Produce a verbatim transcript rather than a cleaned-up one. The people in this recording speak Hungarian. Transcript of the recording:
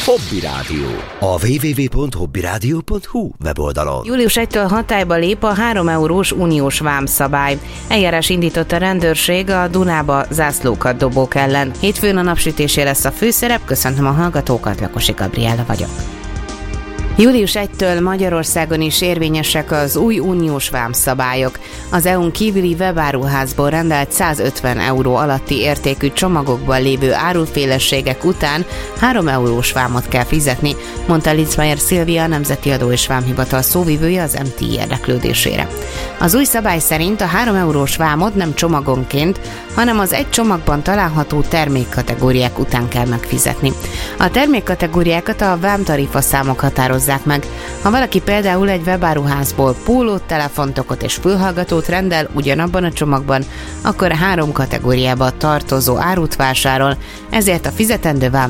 Hobby Rádió. A double-u double-u double-u pont hobby rádió pont hu weboldalon. július elsejétől hatályba lép a három eurós uniós vámszabály. Eljárás indított a rendőrség a Dunába zászlókat dobók ellen. Hétfőn a napsütésé lesz a főszerep. Köszöntöm a hallgatókat, Lakosi Gabriella vagyok. július elsejétől Magyarországon is érvényesek az új uniós vámszabályok. Az é u-n kívüli webáruházból rendelt százötven euró alatti értékű csomagokban lévő áruféleségek után három eurós vámot kell fizetni, mondta Litzmeier Szilvia, a Nemzeti Adó és Vámhivatal szóvivője az em té i érdeklődésére. Az új szabály szerint a három eurós vámot nem csomagonként, hanem az egy csomagban található termékkategóriák után kell megfizetni. A termékkategóriákat a vámtarifaszámok határozzák meg. Ha valaki például egy webáruházból pólót, telefontokot és fülhallgatót rendel ugyanabban a csomagban, akkor három kategóriába tartozó árut vásárol, ezért a fizetendő vám